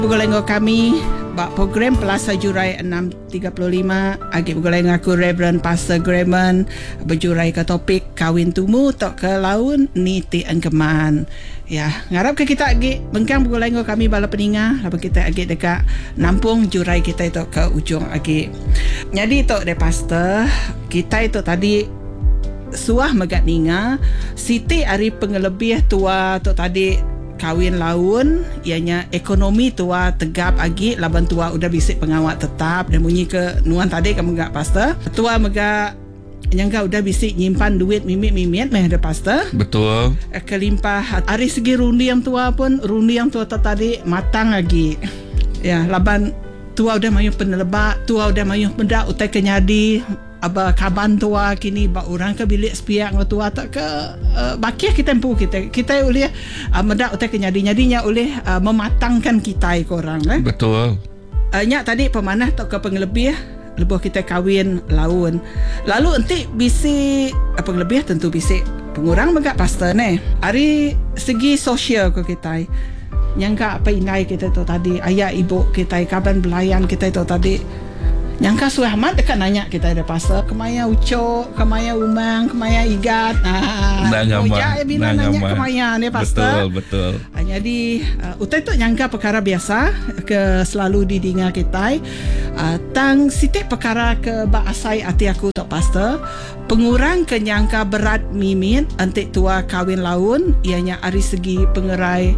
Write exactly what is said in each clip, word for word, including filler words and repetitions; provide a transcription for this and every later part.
Bergoleng kami bak program Pelasa Jurai enam tiga lima agi bergoleng aku Reverend Pastor Graman berjurai ke topik kawin tumu tok ke laun ni ti engkeman. Ya, ngarap ke kita agi bengkang bergoleng kami bala peninga lalu kita agi dekat nampung jurai kita itu ke ujung agi. Jadi tok de pastor kita itu tadi suah megat ninga siti ari pengelebih tua tok tadi kawin laun ianya ekonomi tua tegap agi laban tua udah bisik pengawat tetap dan bunyi ke nuan tadi kamu gak pastor tua mega nyangka udah bisik nyimpan duit mimit-mimit meh ada pastor betul kelimpah hari segi rundi yang tua pun rundi yang tua tadi matang lagi ya laban tua udah mayuh penelebak tua udah mayuh pendak utai kenyadi aba kaban tua kini ba orang ke bilik sepiak ngo tua tak ke uh, bakiah kita empu kita kita oleh uh, medak utai kenyadi-nyadinya oleh uh, mematangkan kita korang eh betul uh, nya tadi pemanah tak ke pengelebih lebuh kita kawin laun lalu enti bisi apa uh, pengelebih tentu bisi pengurang megak pastor ne hari segi sosial ko kita nyangka apa inai kita tu tadi ayah ibu kita kaban belayan kita tu tadi Nyangka Suahmat dekat nanya kita ada pastor kemaya ucok, kemaya umang, kemaya igat. Ah, Nangama, bila nanya kemaya ni pastor. Betul, betul. Ah, jadi uh, utai tu nyangka perkara biasa ke selalu didinga kita. Uh, tang sitik perkara ke ba asai ati aku tok pastor. Pengurang ke nyangka berat mimit antik tua kawin laun ianya ari segi pengerai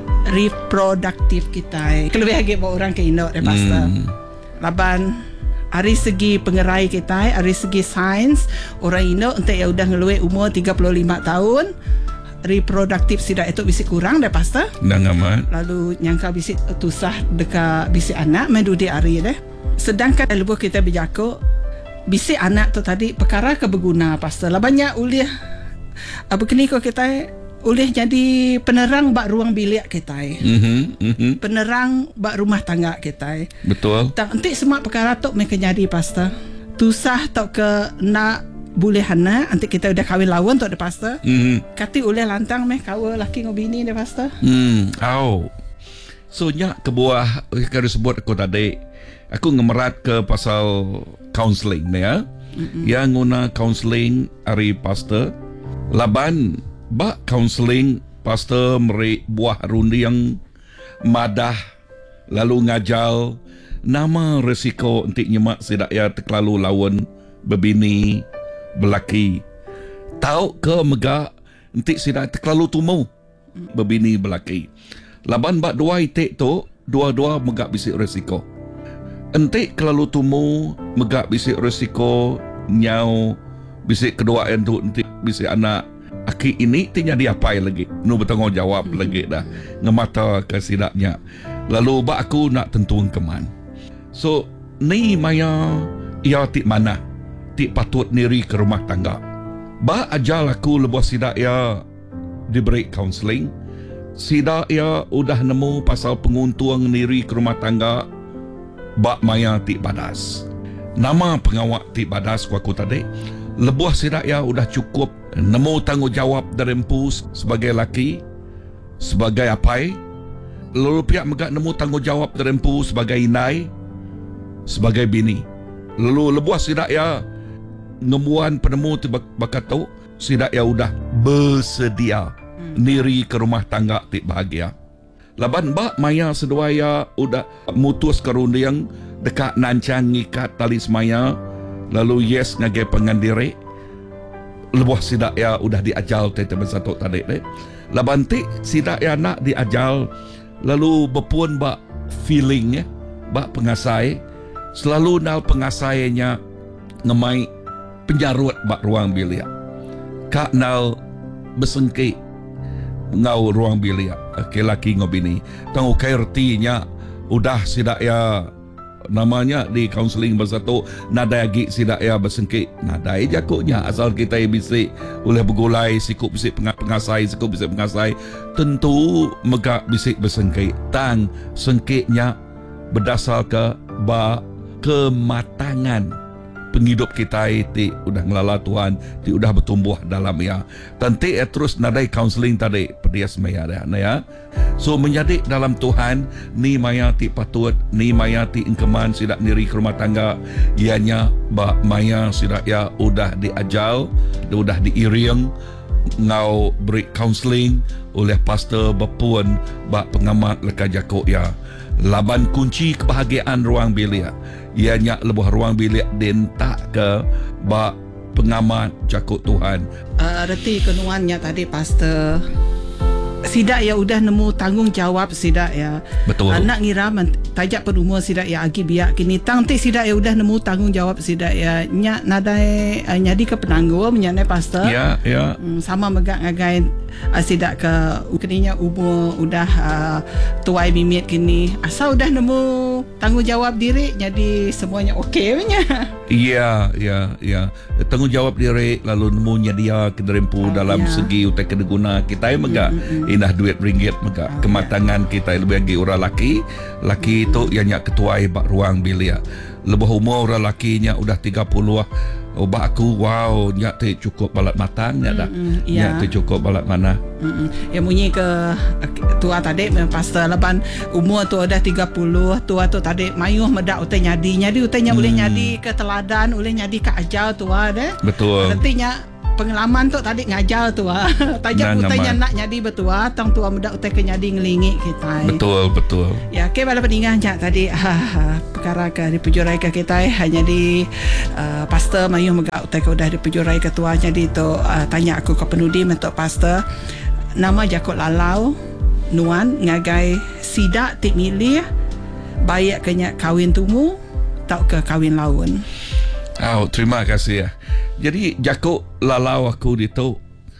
reproduktif kita. Kelebih lagi bawa orang ke Indo deh pastor. Hmm. Laban dari segi pengerai kita, dari segi sains, orang Indo untuk yang udah ngeluai umur tiga puluh lima tahun, reproduktif sidak itu bisa kurang dah pastor. Nang amat. Lalu nyangka bisa tusah dekat bisa anak medu di hari deh. Sedangkan lebuh kita berjaku, bisa anak tu tadi perkara keberguna pastor. Lah banyak ulih apa kini kau kita oleh jadi penerang bak ruang bilik kita. Mm-hmm, mm-hmm. Penerang bak rumah tangga kita. Betul. Tak entik semua perkara tok mereka jadi pastor. Tusah tok ke nak boleh hana antik kita udah kawin lawan tok de pastor. Mm-hmm. Kati oleh lantang meh kawa laki ngobini de pastor. Hmm, au. So nya kebuah kau sebut aku tadi. Aku ngemerat ke pasal counselling ni ya. Mm-hmm. Yang guna counselling ari pastor laban ba counselling pastor meri buah rundi yang madah lalu ngajal nama resiko untuk nyemak sidak ya terlalu lawan berbini belaki tahu ke mega untuk sidak terlalu tumu berbini belaki laban bak dua itik tu dua-dua mega bisik resiko entik terlalu tumu mega bisik resiko nyau bisik kedua entu entik bisik anak aki ini tinya dia apa lagi nu bertanggungjawab hmm. lagi dah ngemata ke sidaknya lalu bak aku nak tentuan keman so ni maya ia tik mana tik patut niri ke rumah tangga bak ajal aku lebuh sidak ya diberi counselling sidak ya udah nemu pasal penguntuang niri ke rumah tangga bak maya tik badas nama pengawak tik badas ku aku tadi lebuh sidak ya udah cukup nemu tanggungjawab dari empu sebagai laki sebagai apai lalu pihak megak nemu tanggungjawab dari empu sebagai inai sebagai bini lalu lebuh sidak ya ngemuan penemu tu bakat tahu sidak ya udah bersedia niri ke rumah tangga tik bahagia laban bak maya sedua ya udah mutus kerundi yang dekat nancang ngikat tali semaya lalu yes ngagai pengandiri lebuh sidak ya udah diajal teman satu tadi deh. Laban tik sidak ya nak diajal lalu berpun bak feeling ya, bak pengasai selalu nal pengasainya ngemai penjarut bak ruang bilik. Kak nal besengki ngau ruang bilik. Ke laki ngobini. Tanggu kairtinya udah sidak ya namanya di counselling bahasa tu nada lagi sidak ya bersengkit nada jakuknya asal kita bisa boleh bergulai sikut bisik pengasai sikut bisik pengasai tentu megak bisik bersengkit tang sengkitnya berdasar ke ba kematangan penghidup kita ti udah ngelala Tuhan, ti udah bertumbuh dalam ya. Tanti ya terus nadai counseling tadi pedias maya dah ya. So menjadi dalam Tuhan ni maya ti patut, ni maya ti ingkeman sidak niri ke rumah tangga, ianya ba maya sidak ya udah diajar, udah diiring ngau beri counseling oleh pastor berpuan bak pengamat leka jakok ya. Laban kunci kebahagiaan ruang bilik ianya lebuh ruang bilik den tak ke bak pengamat jakok Tuhan. Uh, reti kenuannya tadi pastor sidak ya udah nemu tanggungjawab sidak ya. Betul. Anak ngira men, tajak perumur sidak ya agi biak kini tang ti sidak ya udah nemu tanggungjawab sidak ya nya nadai uh, nyadi ke penanggung nyane pastor. Ya, ya. Hmm, sama megak ngagai uh, sidak ke kininya umur udah uh, tuai bimit kini asal udah nemu tanggungjawab diri jadi semuanya okey punya. Iya, ya, ya. Tanggungjawab diri lalu nemu nyadia kedempu oh, dalam ya. Segi utai kedeguna kita megak mm, mm, indah duit ringgit megak oh, kematangan ya. Kita lebih lagi orang laki laki itu yang nyak ketuai bak ruang bilik lebih umur orang lakinya udah tiga puluh oh bak aku wow nyak te cukup balat matang nyak dah mm, mm, nyak te cukup balat mana mm, yang bunyi ke tua tadi pastor leban umur tu dah tiga puluh tua tu tadi mayuh medak utai nyadi nyadi utai nya hmm. boleh nyadi ke teladan boleh nyadi ke ajar tua deh betul artinya pengalaman tu tadi ngajar tua tajak utainya nak nyadi betua tang tua muda utai ke nyadi ngelingi kita betul betul ya ke bala peninggan cak tadi ha, perkara ke dipujurai ke kita hanya di uh, pastor mayuh megak utai ke udah dipujurai ke tua jadi tu uh, tanya aku ke penudi mentok pastor nama Jakot Lalau nuan ngagai sidak tik milih bayak kenyak kawin tumu tak ke kawin laun. Oh, terima kasih ya. Jadi Jakot Lalau aku itu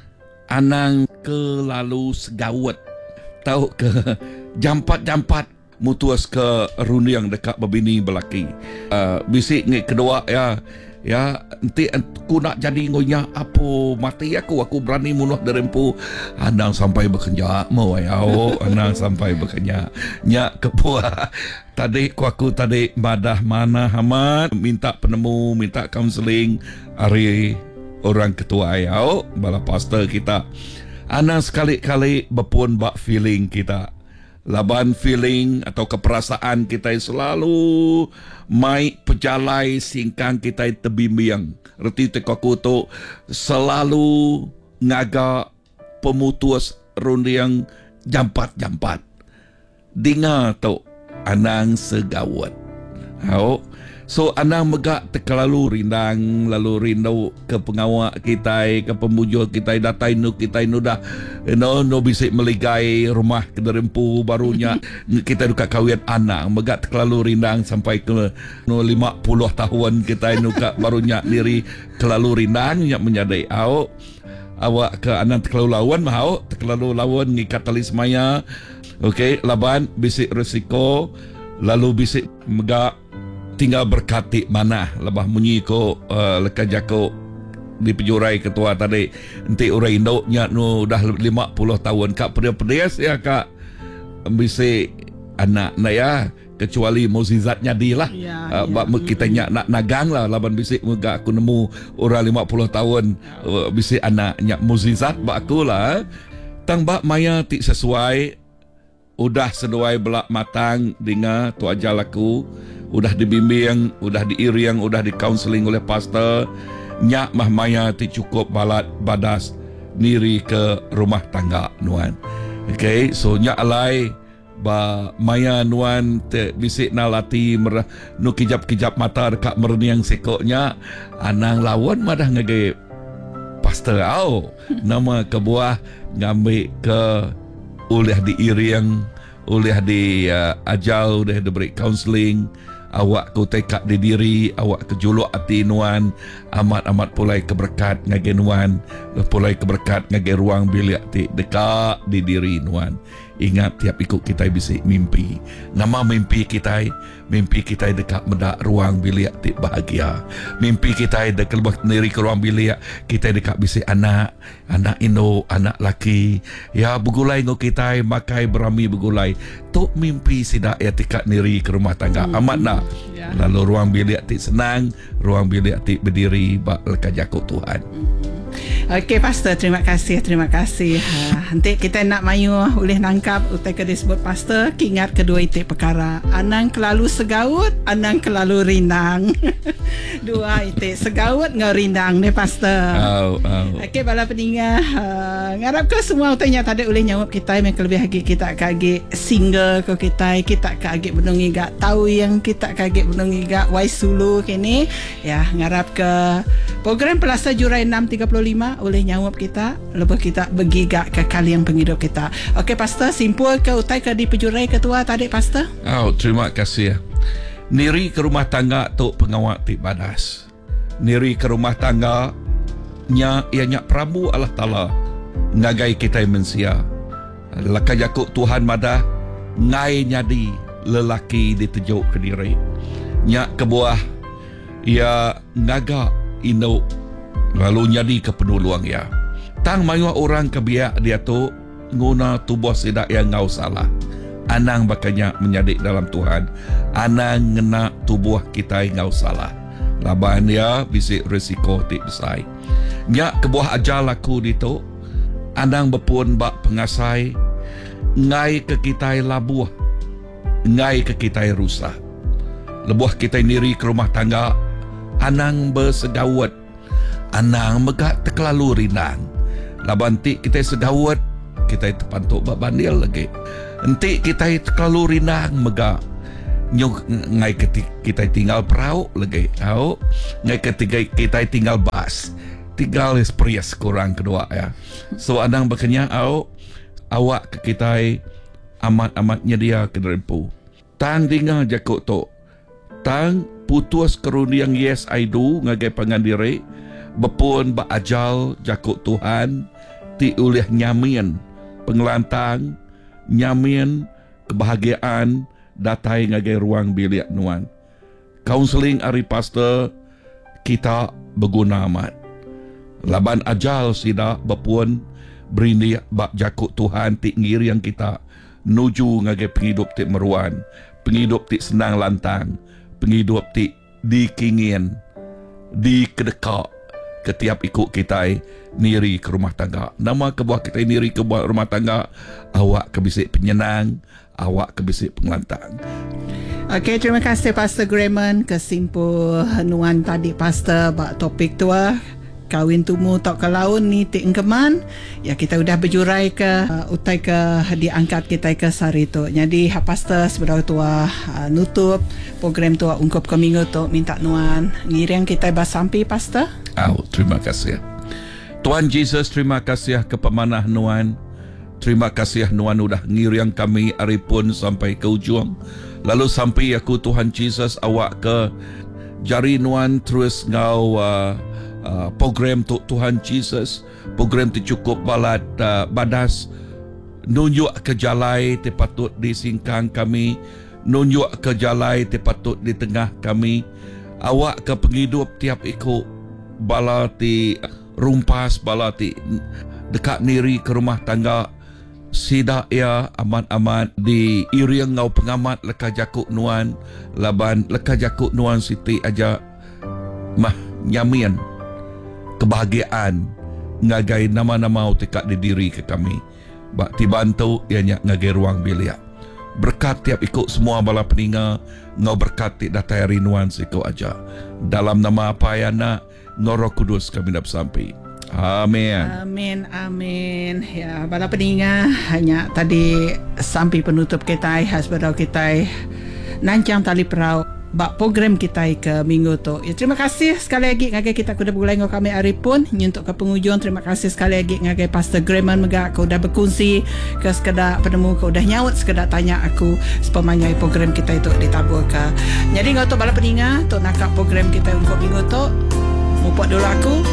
anang ke lalu segawat tahu ke jampat-jampat mutuas ke runi yang dekat berbini belaki. Uh, bisik ni kedua ya. Ya, nanti aku nak jadi ngonya apa mati aku aku berani munuh derempu anang sampai bekerja mau ya anang sampai bekerja nyak kepuah tadi ku aku tadi madah mana Hamad minta penemu minta counseling hari orang ketua ayau bala pastor kita anang sekali-kali berpun bak feeling kita laban feeling atau keperasaan kita selalu mai pejalai singkang kita tebimbing reti tekaku tu selalu ngaga pemutus rundi yang jampat-jampat dinga tu anang segawat hau so anang megak terlalu rindang lalu rindu ke pengawak kita ke pemujul kita datai nu kita nu dah no no bisik meligai rumah kederempu barunya kita duka kawin anak megak terlalu rindang sampai ke no lima puluh tahun kita nu ka barunya diri terlalu rindang nya menyadai au awak ke anak terlalu lawan mau terlalu lawan ngikat tali semaya okey laban bisik resiko lalu bisik megak tinggal berkati mana lebah munyi ko uh, leka jako di pejurai ketua tadi nanti orang Indo nya nu dah lima puluh tahun kak pedas-pedas ya kak bisi anak na ya kecuali mukjizatnya di lah ya, uh, ya. Kita nya nak nagang lah laban bisi muga aku nemu orang lima puluh tahun uh, bisi anak nya mukjizat bak aku lah tang bak maya ti sesuai udah sesuai belak matang dengan tu ajal aku udah dibimbing, udah diiring, udah di counseling oleh pastor nyak mah maya ti cukup balat badas niri ke rumah tangga nuan. Okay, so nyak alai ba maya nuan te bisik nalati mer nu kijap-kijap mata dekat merniang sekoknya anang lawan madah ngage pastor au nama kebuah ngambil ke oleh diiring oleh di uh, ajal oleh diberi counseling awak ku tekak di diri awak kejuluk hati nuan amat-amat pulai keberkat ngage nuan pulai keberkat ngage ruang bilik ti dekat di diri nuan Ingat tiap ikut kita bisik mimpi. Nama mimpi kita, mimpi kita dekat medak ruang bilik ti bahagia. Mimpi kita dekat lebih neri ke ruang bilik, kita dekat bisik anak, anak Indo, anak laki. Ya begulai ngo kita makai berami begulai. Tok mimpi sidak ya dekat neri ke rumah tangga. Hmm. Amat nak. Ya. Lalu ruang bilik ti senang, ruang bilik ti berdiri bak lekat jakut Tuhan. Hmm. Okey Pastor, terima kasih, terima kasih. Ha, nanti kita nak mayu boleh nangkap utai ke disebut Pastor, ingat kedua itu perkara. Anang kelalu segaut, anang kelalu rindang. Dua itu segaut ngau rindang ni Pastor. Oh, oh. Okey bala pendengar, uh, ngarap ke semua utainya tadi boleh nyawab kita yang lebih lagi kita kagik single ke kita, kita kagik benungi gak tahu yang kita kagik benungi gak wai sulu kini. Ya, ngarap ke program Plaza Jurai enam tiga puluh lima oleh nyawab kita lebih kita begigak ke kali yang penghidup kita. Okey Pastor, simpul ke utai ke di pejurai ketua tadi Pastor. Oh, terima kasih. Niri ke rumah tangga tok pengawak ti badas. Niri ke rumah tangga nya ianya Prabu Allah Taala ngagai kita mensia. Laka jakuk Tuhan madah ngai nyadi lelaki ditejuk ke diri. Nya kebuah ia ngaga induk lalu nyadi ke penuluang ya. Tang mayua orang kebiak dia tu nguna tubuh sidak yang ngau salah. Anang bakanya menyadik dalam Tuhan. Anang ngena tubuh kita yang ngau salah. Laban dia bisik risiko tik besai. Nyak kebuah ajal aku dito. Anang berpun bak pengasai. Ngai ke kita labuh. Ngai ke kita rusak. Lebuh kita niri ke rumah tangga. Anang bersegawat. Anang megak terkelalu rindang. Laban tik kita segawat, kita terpantuk babandil lagi. Entik kita terkelalu rindang megak. Nyuk ngai ketika kita tinggal perahu lagi. Au, ngai ketika kita tinggal bas. Tinggal esprias kurang kedua ya. So anang berkenya au awak ke kita amat-amatnya dia ke derempu. Tang dengar jakut tok. Tang putus keruniang yes I do ngagai pangandiri. Bepun ba ajal jakut Tuhan ti ulih nyamian pengelantang nyamian kebahagiaan datai ngagai ruang bilik nuan. Counseling ari Pastor kita berguna amat. Laban ajal sida bepun berini bak jakut Tuhan ti ngiri yang kita nuju ngagai penghidup ti meruan, penghidup ti senang lantang, penghidup ti dikingin, dikedekak ketiap ikut kita niri ke rumah tangga. Nama kebuah kita niri ke rumah tangga, awak kebisik penyenang, awak kebisik pengelantang. Okey, terima kasih Pastor Grayman kesimpul nuan tadi Pastor bak topik tua kawin tumu tok ke laun ni ti engkeman. Ya kita udah berjurai ke uh, utai ke diangkat kita ke sari tu. Jadi ha Pastor sebenarnya tua uh, nutup program tua ungkap ke minggu tu minta nuan ngirang kita bas sampai Pastor. Oh, terima kasih. Tuhan Yesus, terima kasih ke pemanah nuan. Terima kasih nuan udah ngirang kami hari pun sampai ke ujung. Lalu sampai aku Tuhan Yesus awak ke jari nuan terus ngau uh, Uh, program tu Tuhan Yesus, program tu cukup balat uh, badas nunjuk ke jalai te patut disingkang kami, nunjuk ke jalai te patut di tengah kami. Awak ke penghidup tiap ikut bala ti rumpas bala ti dekat niri ke rumah tangga sida ya amat-amat di iriang ngau pengamat leka jakuk nuan laban leka jakuk nuan siti aja mah nyamian kebahagiaan ngagai nama-nama utikak di diri ke kami. Bak dibantu ianya ngagai ruang bilik. Berkat tiap ikut semua bala peninga, ngau berkat ti datai rinuan siko aja. Dalam nama apa ya nak, ngau Roh Kudus kami nak sampai. Amin. Amin, amin. Ya, bala peninga hanya tadi sampai penutup kita, hasbadau kita nancang tali perahu bak program kita ke minggu tu. Ya, terima kasih sekali lagi ngagai kita kuda bergulai ngau kami hari pun untuk ke penghujung. Terima kasih sekali lagi ngagai Pastor Grayman megak kau dah berkongsi ke sekedar penemu kau dah nyaut sekedar tanya aku sepemanyai program kita itu ditabur ke. Jadi ngau tu bala peninga tu nakak program kita untuk minggu tu. Mupok dulu aku.